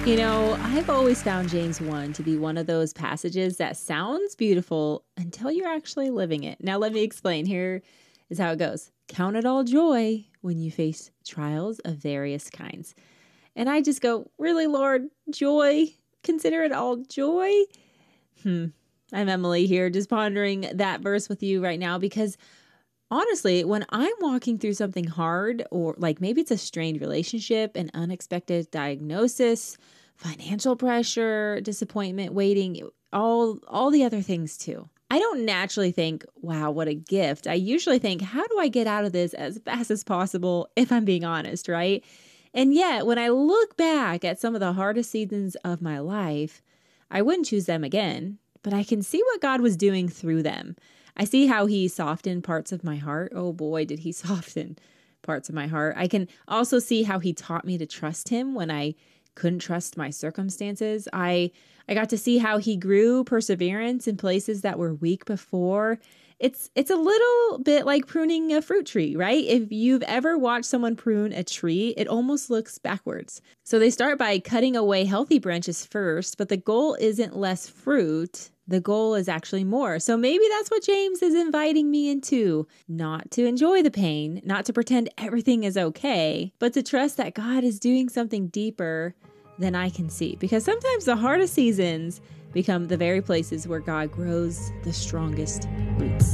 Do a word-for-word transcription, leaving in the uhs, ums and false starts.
You know, I've always found James one to be one of those passages that sounds beautiful until you're actually living it. Now, let me explain. Here is how it goes. Count it all joy when you face trials of various kinds. And I just go, really, Lord, joy? Consider it all joy? Hmm. I'm Emily here, just pondering that verse with you right now because honestly, when I'm walking through something hard, or like maybe it's a strained relationship, an unexpected diagnosis, financial pressure, disappointment, waiting, all all the other things too. I don't naturally think, wow, what a gift. I usually think, how do I get out of this as fast as possible, if I'm being honest, right? And yet, when I look back at some of the hardest seasons of my life, I wouldn't choose them again, but I can see what God was doing through them. I see how he softened parts of my heart. Oh boy, did he soften parts of my heart. I can also see how he taught me to trust him when I couldn't trust my circumstances. I I got to see how he grew perseverance in places that were weak before. It's it's a little bit like pruning a fruit tree, right? If you've ever watched someone prune a tree, it almost looks backwards. So they start by cutting away healthy branches first, but the goal isn't less fruit. The goal is actually more. So maybe that's what James is inviting me into. Not to enjoy the pain, not to pretend everything is okay, but to trust that God is doing something deeper than I can see. Because sometimes the hardest seasons become the very places where God grows the strongest roots.